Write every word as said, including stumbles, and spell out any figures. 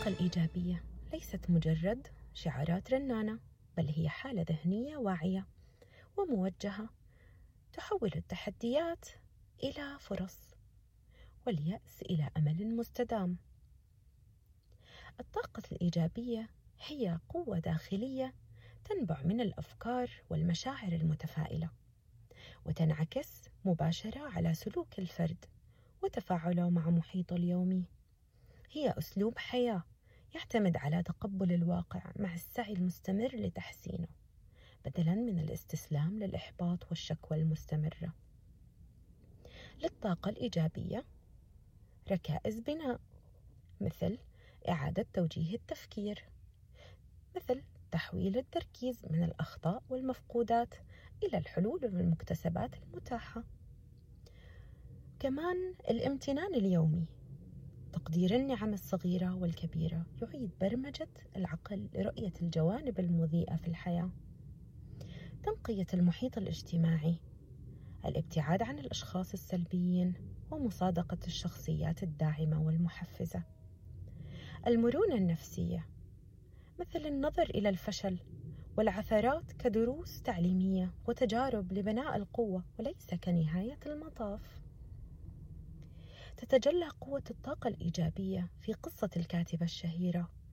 الطاقة الإيجابية ليست مجرد شعارات رنانة، بل هي حالة ذهنية واعية وموجهة تحول التحديات إلى فرص واليأس إلى أمل مستدام. الطاقة الإيجابية هي قوة داخلية تنبع من الأفكار والمشاعر المتفائلة، وتنعكس مباشرة على سلوك الفرد وتفاعله مع محيطه اليومي. هي أسلوب حياة يعتمد على تقبل الواقع مع السعي المستمر لتحسينه، بدلاً من الاستسلام للإحباط والشكوى المستمرة. للطاقة الإيجابية ركائز بناء، مثل إعادة توجيه التفكير، مثل تحويل التركيز من الأخطاء والمفقودات إلى الحلول والمكتسبات المتاحة. كمان الامتنان اليومي، تقدير النعم الصغيرة والكبيرة، يعيد برمجة العقل لرؤية الجوانب المضيئة في الحياة. تنقية المحيط الاجتماعي، الابتعاد عن الأشخاص السلبيين ومصادقة الشخصيات الداعمة والمحفزة. المرونة النفسية، مثل النظر إلى الفشل والعثرات كدروس تعليمية وتجارب لبناء القوة وليس كنهاية المطاف. تتجلى قوة الطاقة الإيجابية في قصة الكاتبة الشهيرة